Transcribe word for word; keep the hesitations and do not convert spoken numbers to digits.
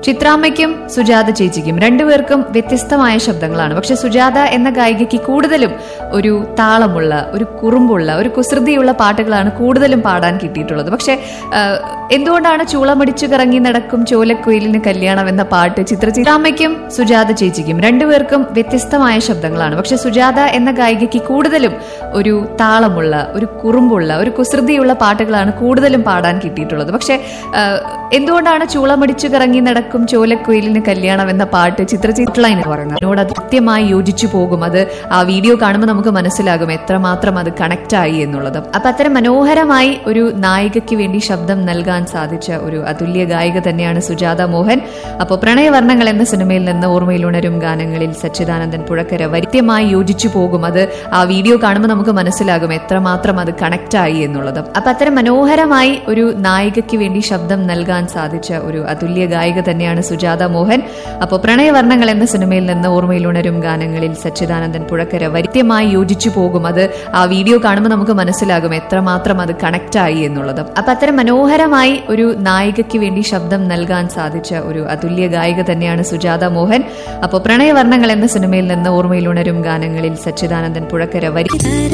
ചിത്രാമ്മയ്ക്കും സുജാത ചേച്ചിക്കും രണ്ടുപേർക്കും വ്യത്യസ്തമായ ശബ്ദങ്ങളാണ്. പക്ഷെ സുജാത എന്ന ഗായികയ്ക്ക് കൂടുതലും ഒരു താളമുള്ള, ഒരു കുറുമ്പുള്ള, ഒരു കുസൃതിയുള്ള പാട്ടുകളാണ് കൂടുതലും പാടാൻ കിട്ടിയിട്ടുള്ളത്. പക്ഷെ എന്തുകൊണ്ടാണ് ചൂളമടിച്ചു കറങ്ങി നടക്കും ചോലക്കുയിലിന് കല്യാണം എന്ന പാട്ട് ചിത്ര ചിത്രാമ്മയ്ക്കും സുജാത ചേച്ചിക്കും രണ്ടുപേർക്കും വ്യത്യസ്തമായ ശബ്ദങ്ങളാണ്. പക്ഷെ സുജാത എന്ന ഗായികയ്ക്ക് കൂടുതലും ഒരു താളമുള്ള, ഒരു കുറുമ്പുള്ള, ഒരു കുസൃതിയുള്ള പാട്ടുകളാണ് കൂടുതലും പാടാൻ കിട്ടിയിട്ടുള്ളത്. പക്ഷെ എന്തുകൊണ്ടാണ് ചൂളമടിച്ചു കറങ്ങി നടക്കും ചോലക്കുയിലിന് കല്യാണം എന്ന പാട്ട് ചിത്ര ചിത്രലൈന് പറയുന്നത് അതിനോട് അത് കൃത്യമായി യോജിച്ചു പോകും. അത് ആ വീഡിയോ കാണുമ്പോൾ നമുക്ക് മനസ്സിലാകും എത്രമാത്രം അത് കണക്ട് ആയി എന്നുള്ളത്. അപ്പൊ അത്തരം മനോഹരമായി ഒരു നായികയ്ക്ക് വേണ്ടി ശബ്ദം നൽകാൻ സാധിച്ച ഒരു അതുല്യ ഗായിക തന്നെയാണ് സുജാത മോഹൻ. അപ്പോൾ പ്രണയവർണ്ണങ്ങൾ എന്ന സിനിമയിൽ നിന്ന് ഓർമ്മയിലുണരും ഗാനങ്ങളിൽ സച്ചിദാനന്ദൻ പുഴക്കര കൃത്യമായി യോജിച്ചു പോകും. അത് ആ വീഡിയോ കാണുമ്പോൾ നമുക്ക് മനസ്സിലാകും എത്രമാത്രം അത് കണക്ട് ആയി എന്നുള്ളത്. അപ്പൊ അത്തരം മനോഹരമായി ഒരു നായികയ്ക്ക് വേണ്ടി ശബ്ദം നൽകാൻ സാധിച്ച ഒരു അതുല്യ ഗായിക തന്നെയാണ് സുജാത മോഹൻ. അപ്പോൾ പ്രണയവർണ്ണങ്ങൾ എന്ന സിനിമയിൽ നിന്ന് ഓർമ്മയിലുണരും ഗാനങ്ങളിൽ സച്ചിദാനന്ദൻ പുഴക്കര കൃത്യമായി യോജിച്ചു പോകും. അത് ആ വീഡിയോ കാണുമ്പോൾ നമുക്ക് മനസ്സിലാകും എത്രമാത്രം അത് കണക്ട് ആയി എന്നുള്ളത്. അപ്പൊ അത്തരം മനോഹരമായി ഒരു നായികയ്ക്ക് വേണ്ടി ശബ്ദം നൽകാൻ സാധിച്ച ഒരു അതുല്യ ഗായിക തന്നെയാണ് സുജാത മോഹൻ. അപ്പോൾ പ്രണയവർണ്ണങ്ങൾ എന്ന സിനിമയിൽ നിന്ന് ഓർമ്മയിലുണരും ഗാനങ്ങളിൽ സച്ചിദാനന്ദൻ പുഴക്കര